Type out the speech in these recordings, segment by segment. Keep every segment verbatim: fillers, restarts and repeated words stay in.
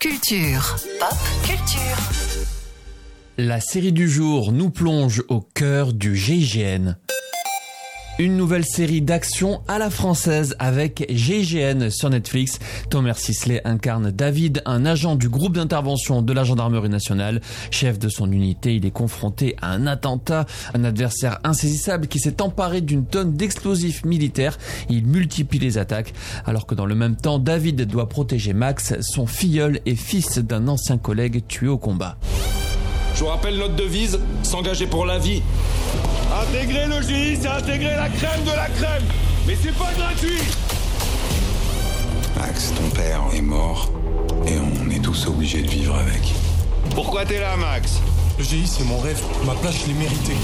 culture. Pop culture. La série du jour nous plonge au cœur du G I G N. Une nouvelle série d'action à la française avec G I G N sur Netflix. Thomas Sisley incarne David, un agent du groupe d'intervention de la gendarmerie nationale. Chef de son unité, il est confronté à un attentat, un adversaire insaisissable qui s'est emparé d'une tonne d'explosifs militaires. Il multiplie les attaques, alors que dans le même temps, David doit protéger Max, son filleul et fils d'un ancien collègue tué au combat. Je vous rappelle notre devise, s'engager pour la vie. Intégrer le G I, c'est intégrer la crème de la crème. Mais c'est pas gratuit. Max, ton père est mort et on est tous obligés de vivre avec. Pourquoi t'es là, Max? Le G I, c'est mon rêve. Ma place, je l'ai méritée.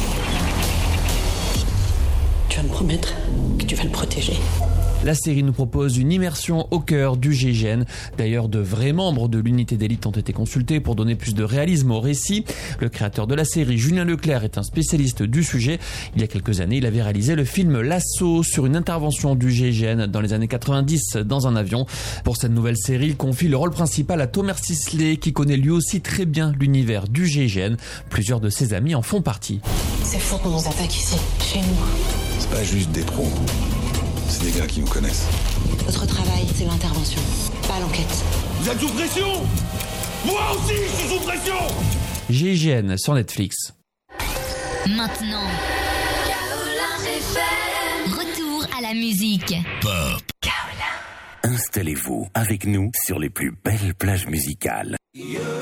Tu vas me promettre que tu vas le protéger. La série nous propose une immersion au cœur du G I G N. D'ailleurs, de vrais membres de l'unité d'élite ont été consultés pour donner plus de réalisme au récit. Le créateur de la série, Julien Leclerc, est un spécialiste du sujet. Il y a quelques années, il avait réalisé le film L'Assaut sur une intervention du G I G N dans les années quatre-vingt-dix dans un avion. Pour cette nouvelle série, il confie le rôle principal à Thomas Sisley, qui connaît lui aussi très bien l'univers du G I G N. Plusieurs de ses amis en font partie. C'est fou qu'on nous attaque ici, chez nous. C'est pas juste des pros. C'est des gars qui nous connaissent. Votre travail, c'est l'intervention, pas l'enquête. Vous êtes sous pression? Moi aussi, je suis sous pression. G I G N sur Netflix. Maintenant, retour à la musique. Pop. Installez-vous avec nous sur les plus belles plages musicales.